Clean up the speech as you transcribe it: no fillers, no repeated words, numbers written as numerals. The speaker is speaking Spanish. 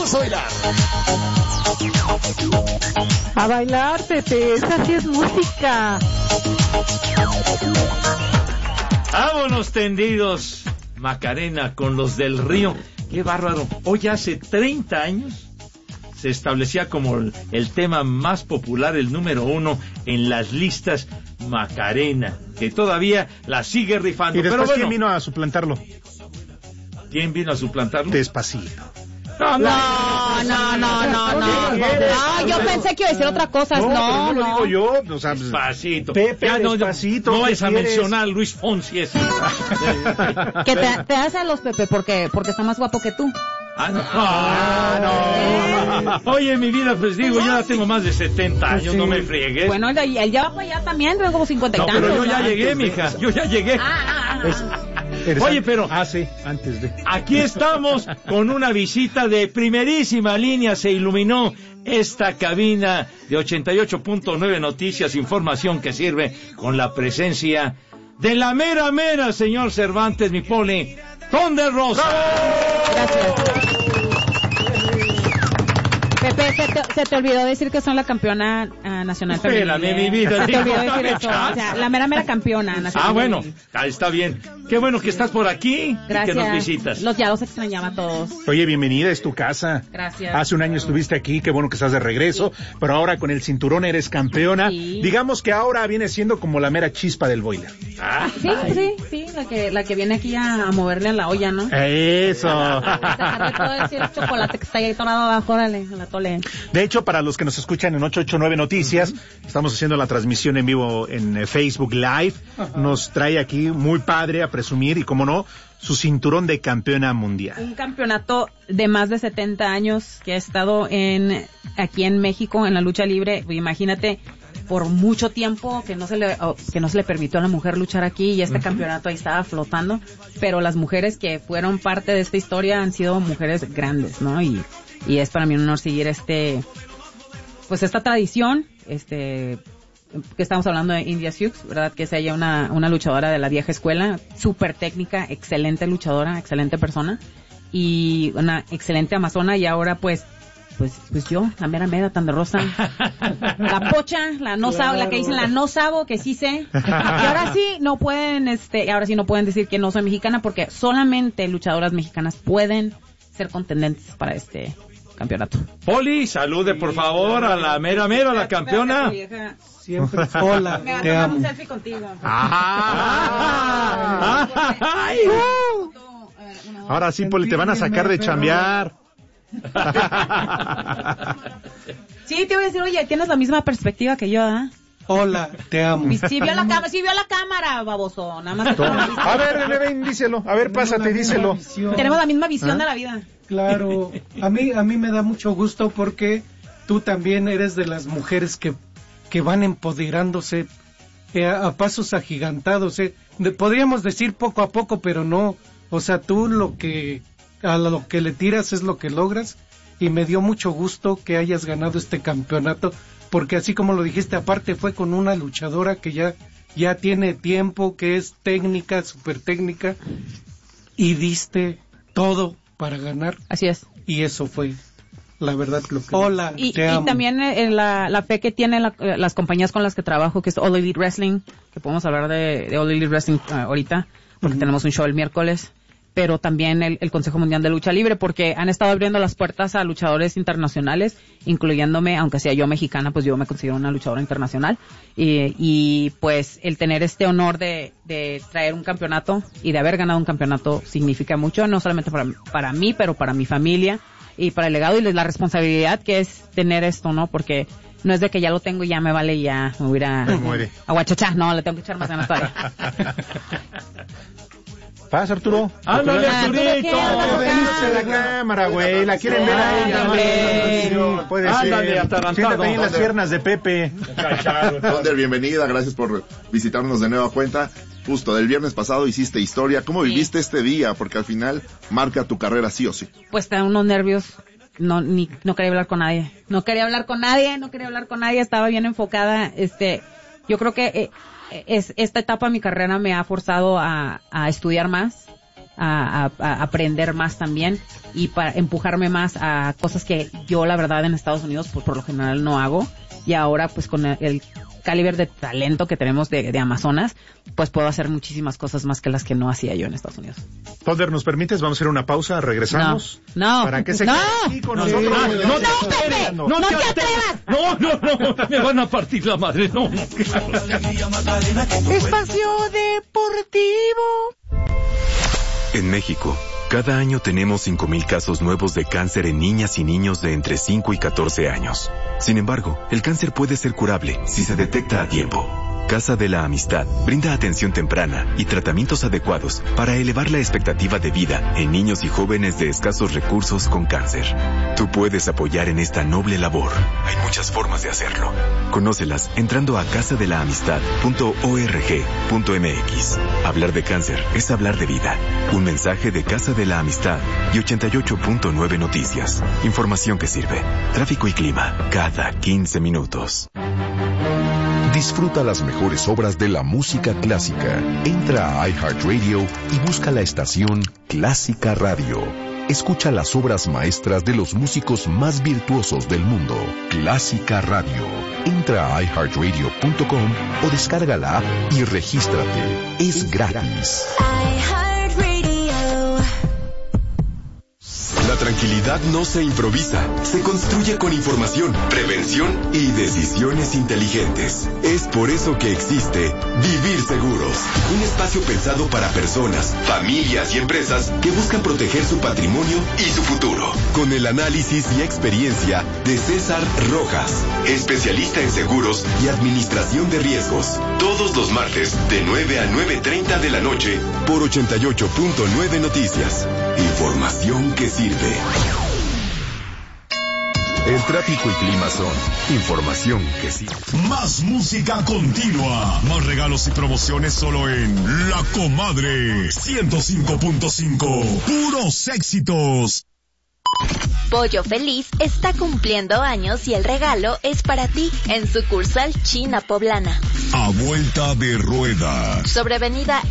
Vamos a bailar. A bailar, Pepe, esa sí es música. Vámonos tendidos, Macarena, con los del Río. Qué bárbaro. Hoy hace 30 años se establecía como el tema más popular, el número 1 en las listas, Macarena, que todavía la sigue rifando. Y después, pero bueno, ¿quién vino a suplantarlo? ¿Quién vino a suplantarlo? Despacito. No, yo pensé que iba a decir otra cosa. No, lo digo yo, o sea, Despacito. Pepe, ya Despacito. No ¿qué es a quieres? mencionar a Luis Fonsi ese. que te hace a los Pepe porque está más guapo que tú. No. Oye, mi vida, pues digo, yo ya tengo más de 70 años, no me friegues. Bueno, él ya va para allá también, tengo como 50 y tantos. Pero yo ya llegué, mija, yo ya llegué. Oye, pero sí, antes de. Aquí estamos con una visita de primerísima línea. Se iluminó esta cabina de 88.9 Noticias, información que sirve, con la presencia de la mera, señor Cervantes, mi poli, Thunder Rosa. Gracias. Pepe, se te olvidó decir que son la campeona nacional femenil. Espérame, mi vida. Se te olvidó decir eso. O sea, la mera campeona nacional. Bueno, está bien. Qué bueno que estás por aquí. Gracias. Y que nos visitas. Ya los extrañaba a todos. Oye, bienvenida, es tu casa. Gracias. Hace un año estuviste aquí, qué bueno que estás de regreso, sí. Pero ahora con el cinturón eres campeona. Sí. Digamos que ahora viene siendo como la mera chispa del boiler. Sí, la que viene aquí a moverle a la olla, ¿no? Eso. Dejarle todo ese chocolate que está ahí tornado abajo, órale, a la tole. De hecho, para los que nos escuchan en 889 Noticias, estamos haciendo la transmisión en vivo en Facebook Live. Nos trae aquí muy padre a presumir y, como no, su cinturón de campeona mundial. Un campeonato de más de 70 años que ha estado aquí en México en la lucha libre. Imagínate, por mucho tiempo que no se le permitió a la mujer luchar aquí, y este campeonato ahí estaba flotando, pero las mujeres que fueron parte de esta historia han sido mujeres grandes, ¿no? Y es para mí un honor seguir esta tradición, que estamos hablando de India Sioux, ¿verdad? Que es ella una luchadora de la vieja escuela, súper técnica, excelente luchadora, excelente persona, y una excelente amazona, y ahora pues yo, la mera Thunder Rosa, la pocha, la no sabo, la que dicen la no sabo, que sí sé, y ahora sí no pueden decir que no soy mexicana, porque solamente luchadoras mexicanas pueden ser contendentes para este campeonato. Poli, salude por favor a la mera, a la campeona. Siempre, hola, te amo. Un selfie contigo. Ahora sí, Poli, te van a sacar de chambear. Sí, te voy a decir, oye, tienes la misma perspectiva que yo, ¿ah? Hola, te amo. Sí vio la cámara, baboso, nada más. A ver, ven, díselo. A ver, pásate, díselo. Tenemos la misma visión de la vida. Claro, a mí me da mucho gusto porque tú también eres de las mujeres que van empoderándose a pasos agigantados. Podríamos decir poco a poco, pero no. O sea, tú a lo que le tiras es lo que logras, y me dio mucho gusto que hayas ganado este campeonato, porque así como lo dijiste, aparte fue con una luchadora que ya tiene tiempo, que es técnica, súper técnica, y diste todo para ganar. Así es. Y eso fue la verdad lo que... Hola, te amo. Y también la fe que tienen las compañías con las que trabajo, que es All Elite Wrestling, que podemos hablar de All Elite Wrestling ahorita, porque tenemos un show el miércoles, pero también el Consejo Mundial de Lucha Libre, porque han estado abriendo las puertas a luchadores internacionales, incluyéndome, aunque sea yo mexicana, pues yo me considero una luchadora internacional, y pues el tener este honor de traer un campeonato y de haber ganado un campeonato significa mucho, no solamente para mí, pero para mi familia y para el legado y la responsabilidad que es tener esto, ¿no? Porque no es de que ya lo tengo y ya me vale y ya me voy a guachachá, no, le tengo que echar más ganas todavía. Pasa, Arturo. ¡Ándale, Arturito! Venirse la cámara, güey. La quieren ver a ella. Puede ser. Siéntate ahí en las piernas de Pepe. Thunder, bienvenida. Gracias por visitarnos de nueva cuenta. Justo, del viernes pasado hiciste historia. ¿Cómo viviste este día? Porque al final marca tu carrera sí o sí. Pues te dan unos nervios. No quería hablar con nadie. No quería hablar con nadie. Estaba bien enfocada. Yo creo que esta etapa de mi carrera me ha forzado a estudiar más, a aprender más también y para empujarme más a cosas que yo la verdad en Estados Unidos pues por lo general no hago, y ahora pues con el calibre de talento que tenemos de Amazonas, pues puedo hacer muchísimas cosas más que las que no hacía yo en Estados Unidos. Thunder, ¿nos permites? Vamos a hacer una pausa, regresamos. No. ¿Para qué se quede aquí con nosotros? No te atrevas. Me van a partir la madre, no. Espacio Deportivo. En México, cada año tenemos 5,000 casos nuevos de cáncer en niñas y niños de entre 5 y 14 años. Sin embargo, el cáncer puede ser curable si se detecta a tiempo. Casa de la Amistad brinda atención temprana y tratamientos adecuados para elevar la expectativa de vida en niños y jóvenes de escasos recursos con cáncer. Tú puedes apoyar en esta noble labor. Hay muchas formas de hacerlo. Conócelas entrando a casadelaamistad.org.mx. Hablar de cáncer es hablar de vida. Un mensaje de Casa de la Amistad y 88.9 Noticias. Información que sirve. Tráfico y clima cada 15 minutos. Disfruta las mejores obras de la música clásica. Entra a iHeartRadio y busca la estación Clásica Radio. Escucha las obras maestras de los músicos más virtuosos del mundo. Clásica Radio. Entra a iHeartRadio.com o descarga la app y regístrate. Es gratis. La tranquilidad no se improvisa, se construye con información, prevención y decisiones inteligentes. Es por eso que existe Vivir Seguros, un espacio pensado para personas, familias y empresas que buscan proteger su patrimonio y su futuro. Con el análisis y experiencia de César Rojas, especialista en seguros y administración de riesgos. Todos los martes de 9 a 9:30 de la noche por 88.9 Noticias. Información que sirve. El tráfico y clima son información que sirve. Más música continua. Más regalos y promociones solo en La Comadre 105.5. Puros éxitos. Pollo Feliz está cumpliendo años y el regalo es para ti en sucursal China Poblana. A vuelta de rueda. Sobre Avenida